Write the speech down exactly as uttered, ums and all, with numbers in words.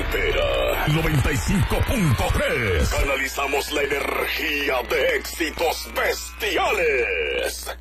carretera. noventa y cinco punto tres. Canalizamos la energía de éxitos bestiales.